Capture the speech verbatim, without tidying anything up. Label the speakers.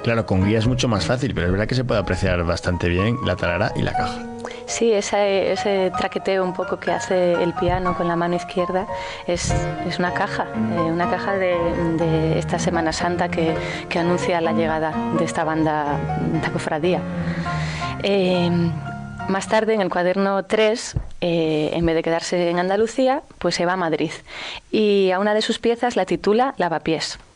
Speaker 1: Claro, con guía es mucho más fácil, pero es verdad que se puede apreciar bastante bien la tarara y la caja.
Speaker 2: Sí, ese, ese traqueteo un poco que hace el piano con la mano izquierda es, es una caja, eh, una caja de, de esta Semana Santa que, que anuncia la llegada de esta banda, esta cofradía. Eh, más tarde, en el cuaderno tres, eh, en vez de quedarse en Andalucía, pues se va a Madrid y a una de sus piezas la titula Lavapiés.